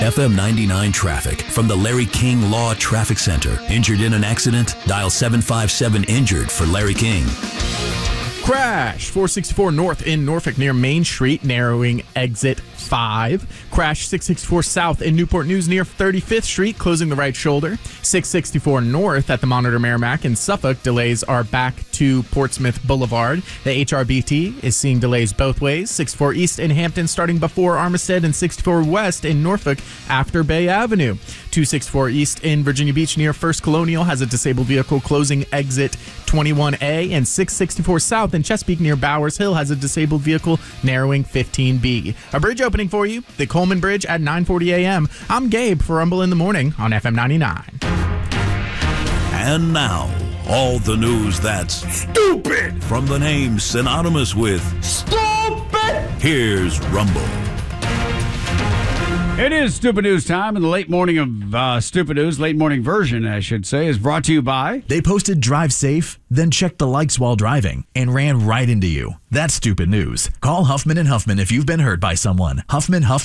FM 99 traffic from the Larry King Law Traffic Center. Injured in an accident? Dial 757-INJURED for Larry King. Crash 464 North in Norfolk near Main Street, narrowing exit 5. Crash 664 South in Newport News near 35th Street, closing the right shoulder. 664 North at the Monitor Merrimack in Suffolk, delays are back to Portsmouth Boulevard. The HRBT is seeing delays both ways. 64 East in Hampton starting before Armistead, and 64 West in Norfolk after Bay Avenue. 264 East in Virginia Beach near First Colonial has a disabled vehicle closing exit 21A, and 664 South in Chesapeake near Bowers Hill has a disabled vehicle narrowing 15B. A bridge opening for you, the Coleman Bridge at 9:40 a.m. I'm Gabe for Rumble in the Morning on FM 99. And now, all the news that's stupid from the names synonymous with stupid. Here's Rumble. It is Stupid News time, and the late morning of Stupid News, late morning version, I should say, is brought to you by... They posted drive safe, then checked the likes while driving, and ran right into you. That's stupid news. Call Huffman & Huffman if you've been hurt by someone. Huffman